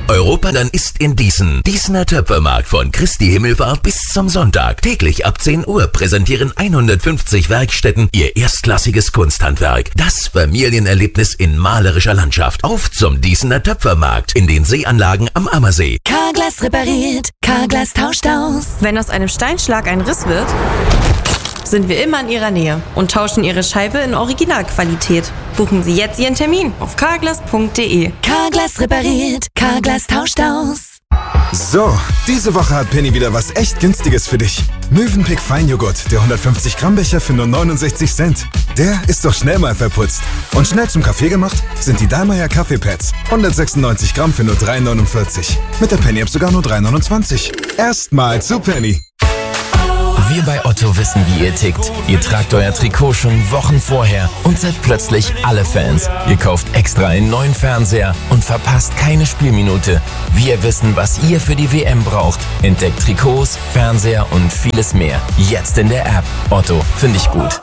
Europaland ist in Diesen. Diesener Töpfermarkt von Christi Himmelfahrt bis zum Sonntag. Täglich ab 10 Uhr präsentieren 150 Werkstätten ihr erstklassiges Kunsthandwerk. Das Familienerlebnis in malerischer Landschaft. Auf zum Diesener Töpfermarkt in den Seeanlagen am Ammersee. Carglass repariert, Carglass tauscht aus. Wenn aus einem Steinschlag ein Riss wird, sind wir immer in Ihrer Nähe und tauschen Ihre Scheibe in Originalqualität. Buchen Sie jetzt Ihren Termin auf carglass.de. Carglass repariert, Carglass tauscht aus. So, diese Woche hat Penny wieder was echt Günstiges für dich. Mövenpick Feinjoghurt, der 150 Gramm Becher für nur 69 Cent. Der ist doch schnell mal verputzt. Und schnell zum Kaffee gemacht sind die Dallmayr Kaffeepads. 196 Gramm für nur 3,49. Mit der Penny-App sogar nur 3,29. Erstmal zu Penny. Wir bei Otto wissen, wie ihr tickt. Ihr tragt euer Trikot schon Wochen vorher und seid plötzlich alle Fans. Ihr kauft extra einen neuen Fernseher und verpasst keine Spielminute. Wir wissen, was ihr für die WM braucht. Entdeckt Trikots, Fernseher und vieles mehr. Jetzt in der App. Otto, finde ich gut.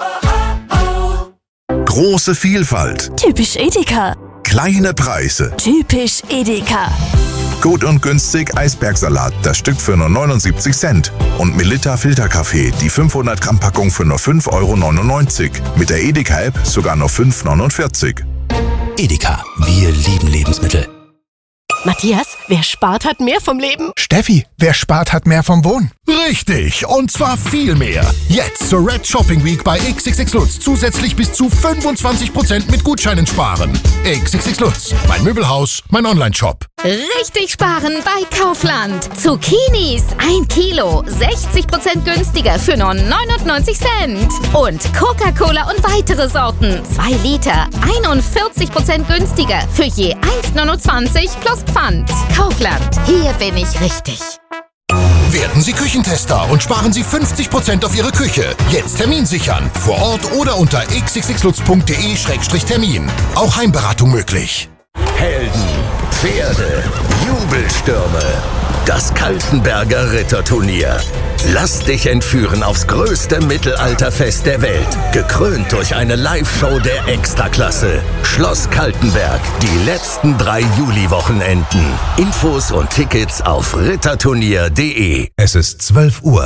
Große Vielfalt. Typisch Edeka. Kleine Preise. Typisch Edeka. Gut und günstig Eisbergsalat, das Stück für nur 79 Cent. Und Melitta Filterkaffee, die 500 Gramm Packung für nur 5,99 €. Mit der Edeka-App sogar nur 5,49 €. Edeka, wir lieben Lebensmittel. Matthias, wer spart, hat mehr vom Leben. Steffi, wer spart, hat mehr vom Wohnen. Richtig, und zwar viel mehr. Jetzt zur Red Shopping Week bei XXX Lutz zusätzlich bis zu 25% mit Gutscheinen sparen. XXX Lutz, mein Möbelhaus, mein Online-Shop. Richtig sparen bei Kaufland. Zucchinis 1 Kilo, 60% günstiger für nur 99 Cent. Und Coca-Cola und weitere Sorten, 2 Liter, 41% günstiger für je 1,29 plus Pfand. Kaufland, hier bin ich richtig. Werden Sie Küchentester und sparen Sie 50% auf Ihre Küche. Jetzt Termin sichern. Vor Ort oder unter xxxlutz.de/termin. Auch Heimberatung möglich. Helden, Pferde, Jubelstürme. Das Kaltenberger Ritterturnier. Lass dich entführen aufs größte Mittelalterfest der Welt. Gekrönt durch eine Live-Show der Extraklasse. Schloss Kaltenberg. Die letzten 3 Juliwochenenden. Infos und Tickets auf ritterturnier.de. Es ist 12 Uhr.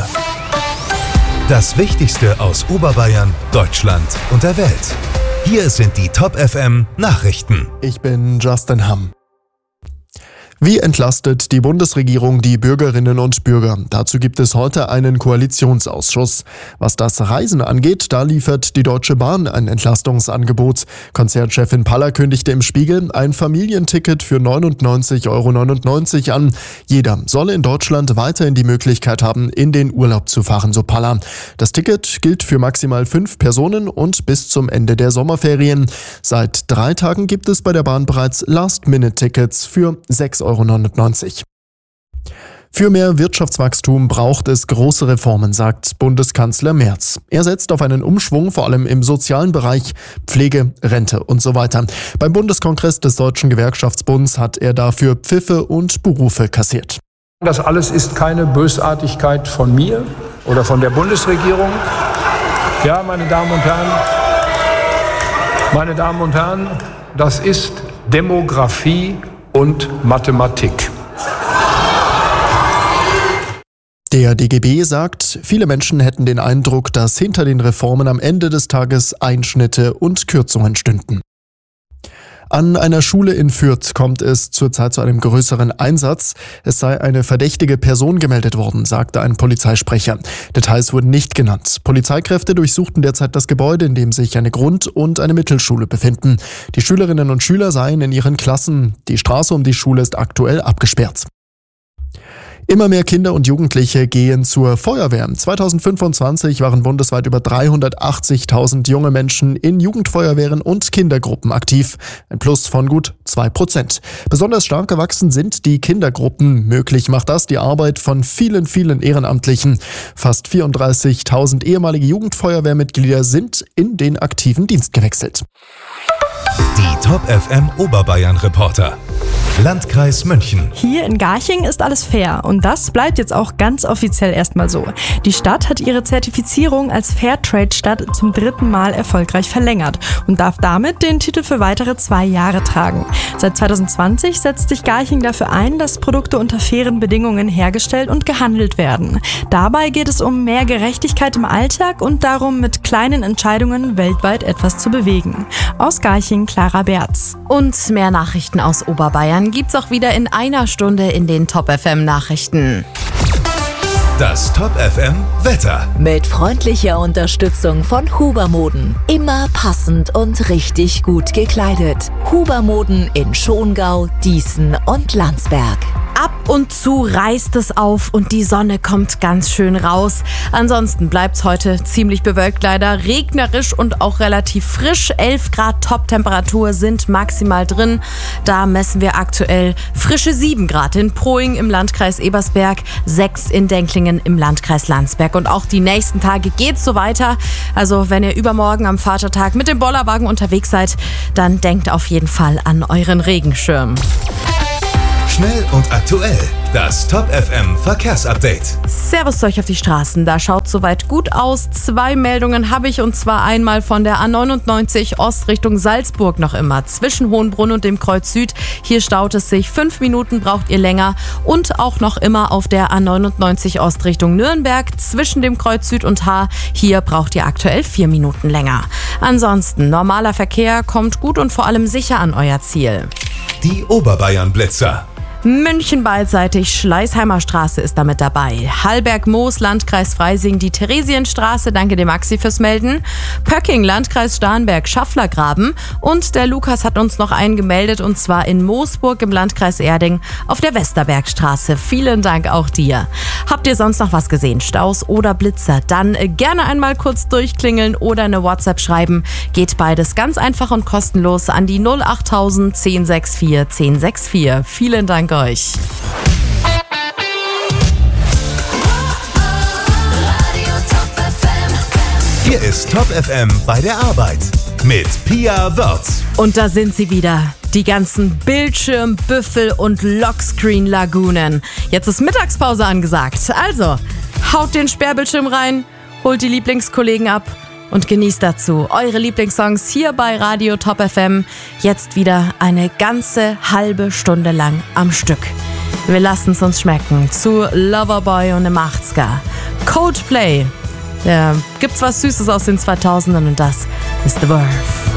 Das Wichtigste aus Oberbayern, Deutschland und der Welt. Hier sind die Top FM Nachrichten. Ich bin Justin Hamm. Wie entlastet die Bundesregierung die Bürgerinnen und Bürger? Dazu gibt es heute einen Koalitionsausschuss. Was das Reisen angeht, da liefert die Deutsche Bahn ein Entlastungsangebot. Konzernchefin Paller kündigte im Spiegel ein Familienticket für 99,99 € an. Jeder solle in Deutschland weiterhin die Möglichkeit haben, in den Urlaub zu fahren, so Paller. Das Ticket gilt für maximal 5 Personen und bis zum Ende der Sommerferien. Seit 3 Tagen gibt es bei der Bahn bereits Last-Minute-Tickets für 6,99 €. Für mehr Wirtschaftswachstum braucht es große Reformen, sagt Bundeskanzler Merz. Er setzt auf einen Umschwung, vor allem im sozialen Bereich, Pflege, Rente und so weiter. Beim Bundeskongress des Deutschen Gewerkschaftsbunds hat er dafür Pfiffe und Berufe kassiert. Das alles ist keine Bösartigkeit von mir oder von der Bundesregierung. Ja, meine Damen und Herren, das ist Demografie und Mathematik. Der DGB sagt, viele Menschen hätten den Eindruck, dass hinter den Reformen am Ende des Tages Einschnitte und Kürzungen stünden. An einer Schule in Fürth kommt es zurzeit zu einem größeren Einsatz. Es sei eine verdächtige Person gemeldet worden, sagte ein Polizeisprecher. Details wurden nicht genannt. Polizeikräfte durchsuchten derzeit das Gebäude, in dem sich eine Grund- und eine Mittelschule befinden. Die Schülerinnen und Schüler seien in ihren Klassen. Die Straße um die Schule ist aktuell abgesperrt. Immer mehr Kinder und Jugendliche gehen zur Feuerwehr. 2025 waren bundesweit über 380.000 junge Menschen in Jugendfeuerwehren und Kindergruppen aktiv. Ein Plus von gut 2%. Besonders stark gewachsen sind die Kindergruppen. Möglich macht das die Arbeit von vielen Ehrenamtlichen. Fast 34.000 ehemalige Jugendfeuerwehrmitglieder sind in den aktiven Dienst gewechselt. Die Top FM Oberbayern Reporter. Landkreis München. Hier in Garching ist alles fair und das bleibt jetzt auch ganz offiziell erstmal so. Die Stadt hat ihre Zertifizierung als Fairtrade-Stadt zum 3. Mal erfolgreich verlängert und darf damit den Titel für weitere 2 Jahre tragen. Seit 2020 setzt sich Garching dafür ein, dass Produkte unter fairen Bedingungen hergestellt und gehandelt werden. Dabei geht es um mehr Gerechtigkeit im Alltag und darum, mit kleinen Entscheidungen weltweit etwas zu bewegen. Aus Garching, Clara Berz. Und mehr Nachrichten aus Oberbayern gibt's auch wieder in einer Stunde in den Top FM Nachrichten. Das Top FM Wetter. Mit freundlicher Unterstützung von Huber Moden. Immer passend und richtig gut gekleidet. Huber Moden in Schongau, Dießen und Landsberg. Ab und zu reißt es auf und die Sonne kommt ganz schön raus. Ansonsten bleibt's heute ziemlich bewölkt leider, regnerisch und auch relativ frisch. 11 Grad Top-Temperatur sind maximal drin. Da messen wir aktuell frische 7 Grad in Proing im Landkreis Ebersberg, 6 in Denklingen im Landkreis Landsberg. Und auch die nächsten Tage geht's so weiter. Also wenn ihr übermorgen am Vatertag mit dem Bollerwagen unterwegs seid, dann denkt auf jeden Fall an euren Regenschirm. Schnell und aktuell. Das Top FM Verkehrsupdate. Servus zu euch auf die Straßen. Da schaut soweit gut aus. 2 Meldungen habe ich und zwar einmal von der A99 Ost Richtung Salzburg noch immer. Zwischen Hohenbrunn und dem Kreuz Süd. Hier staut es sich. 5 Minuten braucht ihr länger. Und auch noch immer auf der A99 Ost Richtung Nürnberg. Zwischen dem Kreuz Süd und Haar. Hier braucht ihr aktuell 4 Minuten länger. Ansonsten, normaler Verkehr kommt gut und vor allem sicher an euer Ziel. Die Oberbayern-Blitzer. München beidseitig, Schleißheimer Straße ist damit dabei. Hallberg-Moos, Landkreis Freising, die Theresienstraße, danke dem Maxi fürs Melden. Pöcking, Landkreis Starnberg, Schafflergraben. Und der Lukas hat uns noch einen gemeldet und zwar in Moosburg im Landkreis Erding auf der Westerbergstraße. Vielen Dank auch dir. Habt ihr sonst noch was gesehen? Staus oder Blitzer? Dann gerne einmal kurz durchklingeln oder eine WhatsApp schreiben. Geht beides ganz einfach und kostenlos an die 08000 1064 1064. Vielen Dank euch. Hier ist Top FM bei der Arbeit mit Pia Wörz. Und da sind sie wieder, die ganzen Bildschirm-, Büffel- und Lockscreen-Lagunen. Jetzt ist Mittagspause angesagt. Also, haut den Sperrbildschirm rein, holt die Lieblingskollegen ab und genießt dazu eure Lieblingssongs hier bei Radio Top FM. Jetzt wieder eine ganze halbe Stunde lang am Stück. Wir lassen es uns schmecken zu Loverboy und dem 80er. Coldplay. Ja, gibt's was Süßes aus den 2000ern und das ist The Verve.